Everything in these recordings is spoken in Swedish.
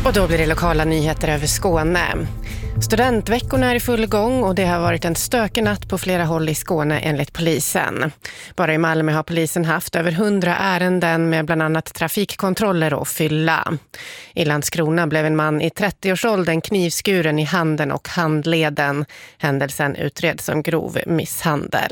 Och då blir det lokala nyheter över Skåne. Studentveckorna är i full gång och det har varit en stökig natt på flera håll i Skåne enligt polisen. Bara i Malmö har polisen haft över 100 ärenden med bland annat trafikkontroller och fylla. I Landskrona blev en man i 30-årsåldern knivskuren i handen och handleden. Händelsen utreds som grov misshandel.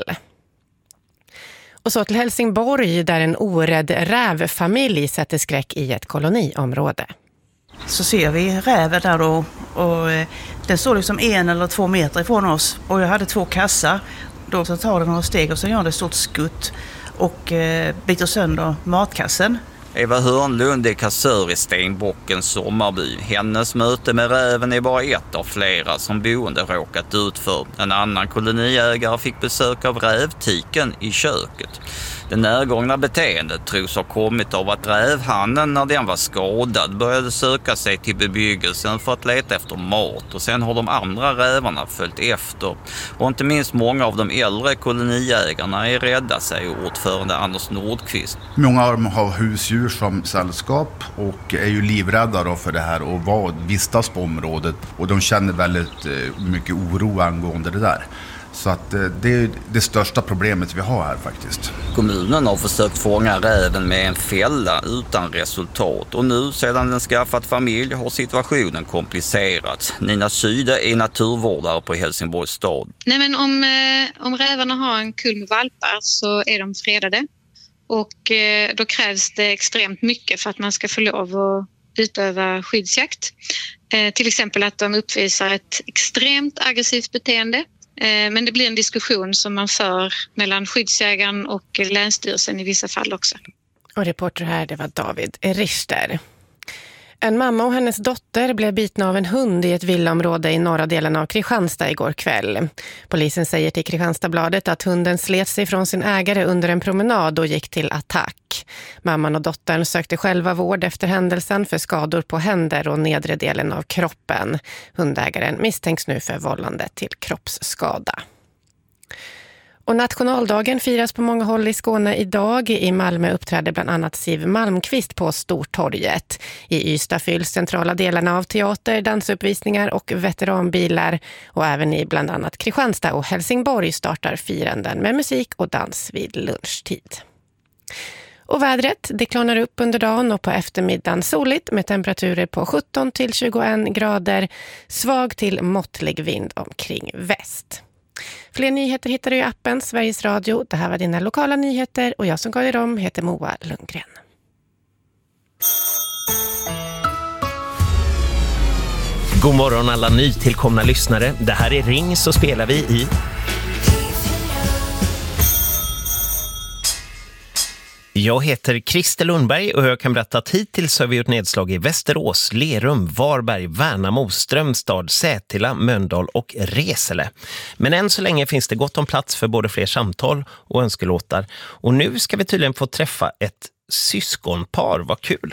Och så till Helsingborg där en orädd rävfamilj sätter skräck i ett koloniområde. Så ser vi räven där då och den står liksom 1 eller 2 meter ifrån oss och jag hade 2 kassar. Då så tar den några steg och så gör det ett stort skutt och biter sönder matkassen. Eva Hörnlund är kassör i Stenbockens sommarby. Hennes möte med räven är bara ett av flera som boende råkat ut för. En annan koloniägare fick besök av rävtiken i köket. Det närgångna beteendet tros ha kommit av att rävhannen när den var skadad började söka sig till bebyggelsen för att leta efter mat och sen har de andra rävarna följt efter. Och inte minst många av de äldre koloniägarna är rädda, säger ordförande Anders Nordqvist. Många av dem har husdjur som sällskap och är ju livrädda då för det här och vistas på området och de känner väldigt mycket oro angående det där. Så att det är det största problemet vi har här faktiskt. Kommunen har försökt fånga räven med en fälla utan resultat. Och nu sedan den skaffat familj har situationen komplicerats. Nina Syde är naturvårdare på Helsingborgs stad. Nej, men om rävarna har en kull med valpar så är de fredade. Och då krävs det extremt mycket för att man ska få lov att utöva skyddsjakt. Till exempel att de uppvisar ett extremt aggressivt beteende. Men det blir en diskussion som man för mellan skyddsjägaren och länsstyrelsen i vissa fall också. Och reporter här, det var David Richter. En mamma och hennes dotter blev bitna av en hund i ett villaområde i norra delen av Kristianstad igår kväll. Polisen säger till Kristianstadsbladet att hunden slet sig från sin ägare under en promenad och gick till attack. Mamman och dottern sökte själva vård efter händelsen för skador på händer och nedre delen av kroppen. Hundägaren misstänks nu för vållande till kroppsskada. Och nationaldagen firas på många håll i Skåne idag. I Malmö uppträdde bland annat Siv Malmqvist på Stortorget. I Ystad fylls centrala delarna av teater, dansuppvisningar och veteranbilar. Och även i bland annat Kristianstad och Helsingborg startar firanden med musik och dans vid lunchtid. Och vädret, det klarnar upp under dagen och på eftermiddagen soligt med temperaturer på 17 till 21 grader. Svag till måttlig vind omkring väst. Fler nyheter hittar du i appen Sveriges Radio. Det här var dina lokala nyheter och jag som gav dig dem heter Moa Lundgren. God morgon alla nytillkomna lyssnare. Det här är Ring så spelar vi i... Jag heter Christer Lundberg och jag kan berätta att hittills har vi gjort nedslag i Västerås, Lerum, Varberg, Värnamo, Strömstad, Sätila, Mölndal och Resele. Men än så länge finns det gott om plats för både fler samtal och önskelåtar. Och nu ska vi tydligen få träffa ett syskonpar, vad kul!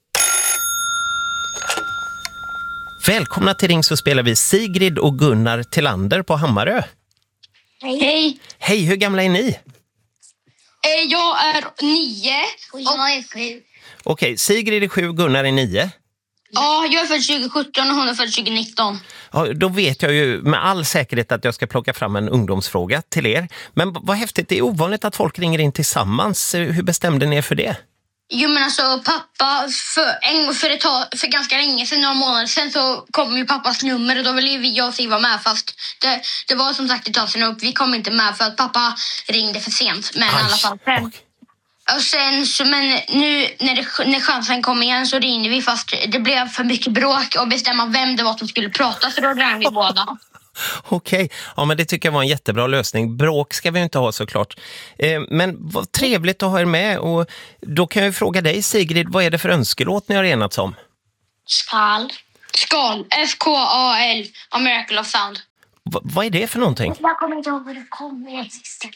Välkomna till Ring så spelar vi Sigrid och Gunnar Tillander på Hammarö. Hej! Hej, hur gamla är ni? Jag är 9 och jag är 7. Okej, Sigrid är 7, Gunnar är 9. Ja, jag är född 2017 och hon är född 2019. Ja, då vet jag ju med all säkerhet att jag ska plocka fram en ungdomsfråga till er. Men vad häftigt, det är ovanligt att folk ringer in tillsammans. Hur bestämde ni er för det? Jo, men alltså pappa, för ganska länge sedan, några månader sedan, så kom ju pappas nummer och då ville ju jag och Siv vara med, fast det var som sagt ett tag sedan upp. Vi kom inte med för att pappa ringde för sent, men i alla fall sen. Och sen så, men nu när chansen kom igen så ringde vi, fast det blev för mycket bråk och bestämma vem det var som skulle prata, så då ringde vi båda. Okej, ja men det tycker jag var en jättebra lösning. Bråk ska vi inte ha såklart. Men vad trevligt att ha er med. Och då kan jag fråga dig Sigrid, vad är det för önskelåt ni har enats om? Skal, F-K-A-L, A Miracle of Sound. Vad är det för någonting? Jag kommer inte ihåg vad det kommer.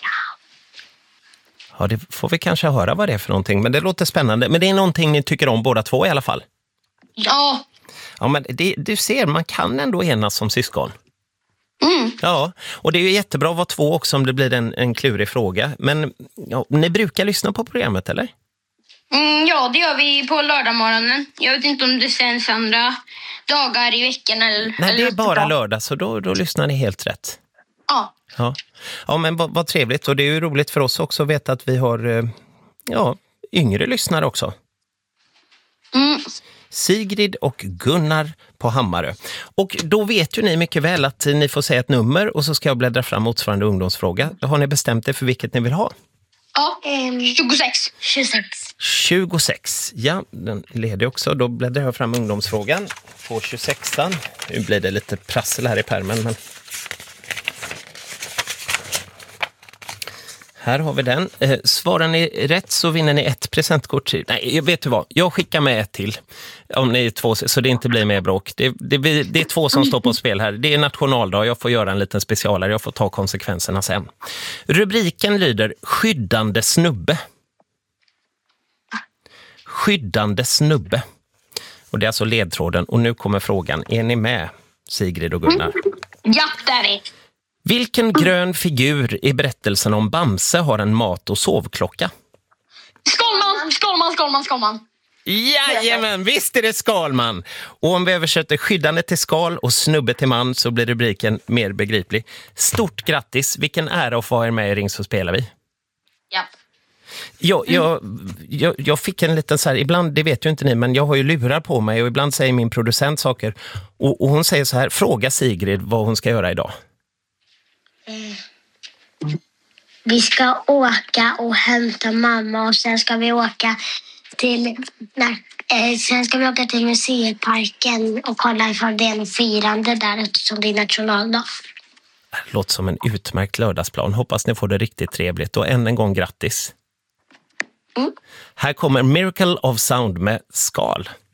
Ja, det får vi kanske höra vad det är för någonting. Men det låter spännande. Men det är någonting ni tycker om båda två i alla fall? Ja. Ja, men du ser, man kan ändå enas som syskon. Mm. Ja, och det är ju jättebra att vara två också om det blir en klurig fråga. Men ja, ni brukar lyssna på programmet, eller? Ja, det gör vi på lördagmorgonen. Jag vet inte om det sänds andra dagar i veckan eller... Nej, det är eller bara lördag, så då lyssnar ni helt rätt. Ja. Ja, men vad trevligt. Och det är ju roligt för oss också att veta att vi har yngre lyssnare också. Sigrid och Gunnar på Hammarö. Och då vet ju ni mycket väl att ni får säga ett nummer och så ska jag bläddra fram motsvarande ungdomsfråga. Har ni bestämt er för vilket ni vill ha? Ja, 26. Ja, den leder också. Då bläddrar jag fram ungdomsfrågan på 26an. Nu blir det lite prassel här i pärmen, men... Här har vi den. Svarar ni rätt så vinner ni ett presentkort. Nej, vet du vad? Jag skickar med ett till. Om ni är två, så det inte blir mer bråk. Det är 2 som står på spel här. Det är nationaldag. Jag får göra en liten specialare. Jag får ta konsekvenserna sen. Rubriken lyder Skyddande snubbe. Skyddande snubbe. Och det är alltså ledtråden. Och nu kommer frågan. Är ni med, Sigrid och Gunnar? Ja, där är. Vilken grön figur i berättelsen om Bamse har en mat- och sovklocka? Skalman. Jajamän, visst är det Skalman. Och om vi översätter skyddande till skal och snubbe till man så blir rubriken mer begriplig. Stort grattis, vilken ära att få er med i Ring så spelar vi. Ja. Jag fick en liten så här, ibland, det vet ju inte ni, men jag har ju lurar på mig och ibland säger min producent saker. Och hon säger så här, fråga Sigrid vad hon ska göra idag. Vi ska åka och hämta mamma och sen ska vi åka till museiparken och kolla ifall det är en firande där eftersom det är nationaldag. Låter som en utmärkt lördagsplan. Hoppas ni får det riktigt trevligt och än en gång grattis. Här kommer Miracle of Sound med Skal.